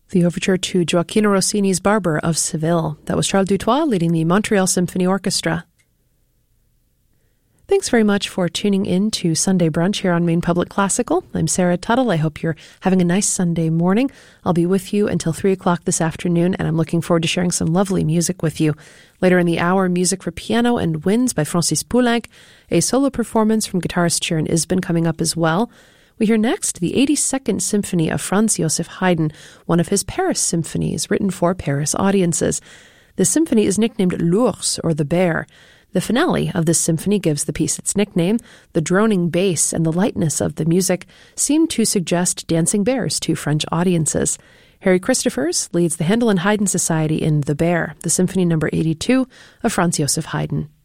The overture to Gioacchino Rossini's Barber of Seville. That was Charles Dutoit leading the Montreal Symphony Orchestra. Thanks very much for tuning in to Sunday Brunch here on Maine Public Classical. I'm Sarah Tuttle. I hope you're having a nice Sunday morning. I'll be with you until 3 o'clock this afternoon, and I'm looking forward to sharing some lovely music with you. Later in the hour, music for piano and winds by Francis Poulenc, a solo performance from guitarist Sharon Isbin coming up as well. We hear next the 82nd Symphony of Franz Joseph Haydn, one of his Paris symphonies written for Paris audiences. This symphony is nicknamed L'Ours, or the Bear. The finale of this symphony gives the piece its nickname. The droning bass and the lightness of the music seem to suggest dancing bears to French audiences. Harry Christophers leads the Handel and Haydn Society in The Bear, the Symphony No. 82 of Franz Joseph Haydn.